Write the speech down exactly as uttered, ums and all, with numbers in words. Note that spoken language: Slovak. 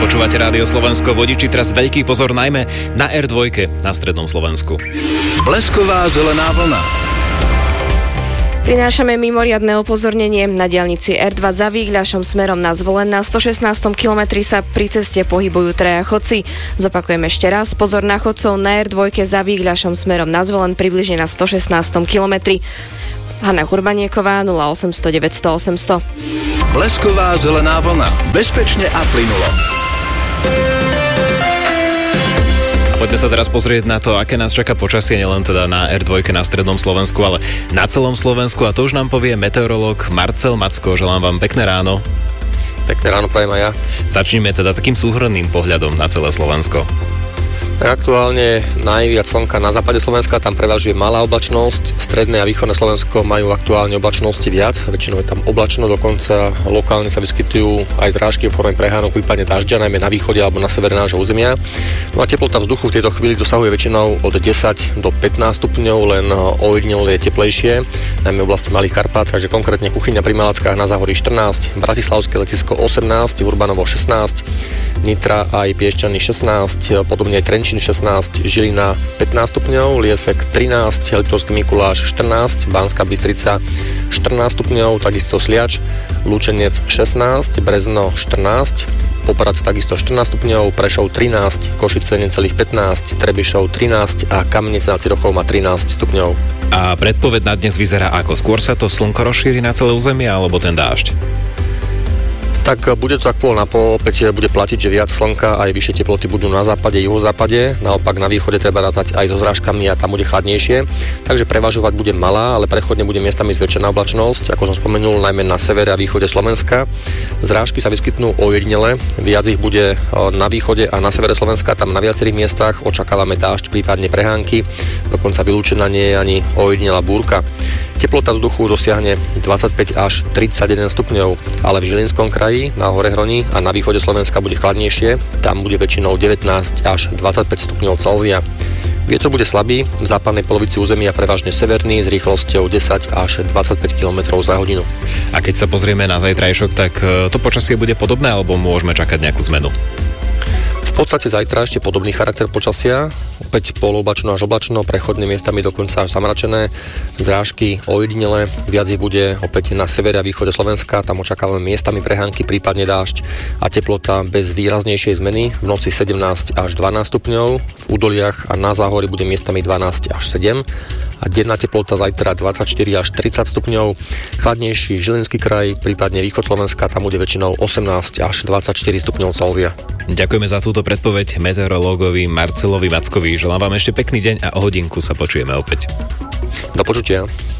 Počúvate Rádio Slovensko, vodiči, teraz veľký pozor najmä na er dva na strednom Slovensku. Blesková zelená vlna. Prinášame mimoriadne upozornenie. Na diaľnici er dva za Výgľašom smerom na Zvolen na stošestnástom kilometri sa pri ceste pohybujú traja chodci. Zopakujem ešte raz. Pozor na chodcov na er dva za Výgľašom smerom na Zvolen približne na stošestnástom kilometri. Hanna Hurbanieková, nula osemsto deväťsto osemsto. Blesková zelená vlna. Bezpečne a plynulo. Poďme sa teraz pozrieť na to, aké nás čaká počasie, nielen teda na er dva na strednom Slovensku, ale na celom Slovensku. A to už nám povie meteorológ Marcel Macko. Želám vám pekné ráno. Pekné ráno prajem aj ja. Začneme teda takým súhrnným pohľadom na celé Slovensko. Aktuálne najviac slnka na západe Slovenska, tam prevažuje malá oblačnosť. Stredné a východné Slovensko majú aktuálne oblačnosti viac, väčšinou je tam oblačno, dokonca lokálne sa vyskytujú aj zrážky v forme prehánok, prípadne dažďa, najmä na východe alebo na severe nášho územia. No a teplota vzduchu v tejto chvíli dosahuje väčšinou od desať do pätnásť stupňov, len ojedinelo je teplejšie, najmä v oblasti Malých Karpát, takže konkrétne Kuchyňa pri Malackách na Záhorí štrnásť, Bratislavské letisko osemnásť, Urbanovo šestnásť, Nitra aj Piešťany šestnásť, podobne aj Trenčín šestnásť, Žilina pätnásť stupňov, Liesek trinásť, Liptovský Mikuláš štrnásť, Banská Bystrica štrnásť stupňov, takisto Sliač, Lučenec šestnásť, Brezno štrnásť, Poprad takisto štrnásť stupňov, Prešov trinásť, Košice necelých pätnásť, Trebišov trinásť a Kamenice nad Cirochou má trinásť stupňov. A predpoveď na dnes vyzerá ako? Skôr sa to slnko rozšíri na celé územie alebo ten dážď? Tak bude to tak pol na pol, opäť bude platiť, že viac slnka aj vyššie teploty budú na západe, juhozápade, naopak na východe treba rátať aj so zrážkami a tam bude chladnejšie, takže prevažovať bude malá, ale prechodne bude miestami zväčšená oblačnosť, ako som spomenul, najmä na severe a východe Slovenska. Zrážky sa vyskytnú ojedinele, viac ich bude na východe a na severe Slovenska, tam na viacerých miestach očakávame dážď, prípadne prehánky, dokonca vylúčená nie je ani ojedinelá búrka. Teplota vzduchu dosiahne dvadsaťpäť až tridsaťjeden stupňov, ale v Žilinskom kraji, na hore Hroni a na východe Slovenska bude chladnejšie, tam bude väčšinou devätnásť až dvadsaťpäť stupňov Celzia. Vietor bude slabý, v západnej polovici územia prevažne severný s rýchlosťou desať až dvadsaťpäť kilometrov za hodinu. A keď sa pozrieme na zajtrajšok, tak to počasie bude podobné alebo môžeme čakať nejakú zmenu? V podstate zajtra ešte podobný charakter počasia, opäť polooblačno až oblačno, prechodné miestami dokonca až zamračené, zrážky ojedinele, viac ich bude opäť na severe a východe Slovenska, tam očakávame miestami prehánky, prípadne dážď a teplota bez výraznejšej zmeny, v noci sedemnásť až dvanásť stupňov, v údoliach a na Záhorí bude miestami dvanásť až sedem a denná teplota zajtra dvadsaťštyri až tridsať stupňov, chladnejší Žilinský kraj, prípadne východ Slovenska, tam bude väčšinou osemnásť až dvadsaťštyri stupňov Celzia. Ďakujeme za túto predpoveď meteorológovi Marcelovi Mackovi. Želám vám ešte pekný deň a o hodinku sa počujeme opäť. Do počutia.